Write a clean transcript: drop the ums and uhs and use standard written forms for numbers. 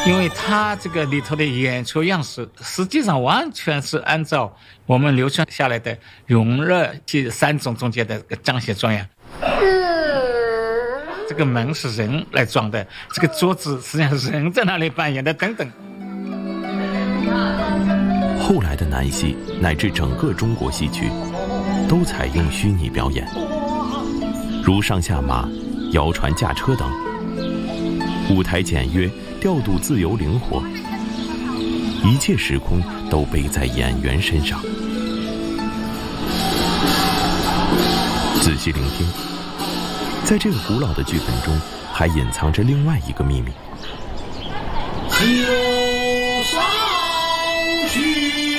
因为它这个里头的演出样式，实际上完全是按照我们流传下来的永乐这3种中间的彰显状元。这个门是人来装的，这个桌子实际上是人在那里扮演的，等等。 后来的南戏乃至整个中国戏曲，都采用虚拟表演，如上下马、摇船驾车等。舞台简约，调度自由灵活，一切时空都背在演员身上。仔细聆听，在这个古老的剧本中，还隐藏着另外一个秘密。 就上去。